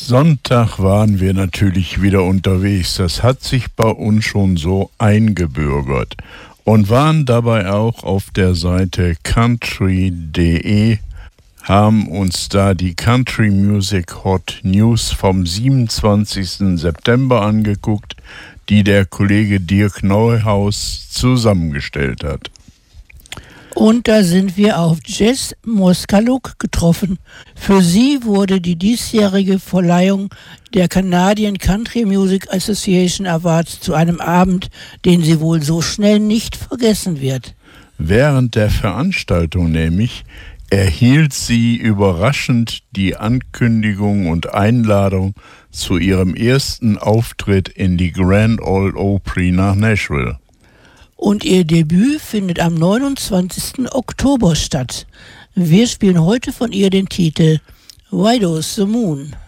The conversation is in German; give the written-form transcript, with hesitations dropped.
Sonntag waren wir natürlich wieder unterwegs. Das hat sich bei uns schon so eingebürgert und waren dabei auch auf der Seite country.de, haben uns da die Country Music Hot News vom 27. September angeguckt, die der Kollege Dirk Neuhaus zusammengestellt hat. Und da sind wir auf Jess Moskaluk getroffen. Für sie wurde die diesjährige Verleihung der Canadian Country Music Association Awards zu einem Abend, den sie wohl so schnell nicht vergessen wird. Während der Veranstaltung nämlich erhielt sie überraschend die Ankündigung und Einladung zu ihrem ersten Auftritt in die Grand Ole Opry nach Nashville. Und ihr Debüt findet am 29. Oktober statt. Wir spielen heute von ihr den Titel Why Does the Moon?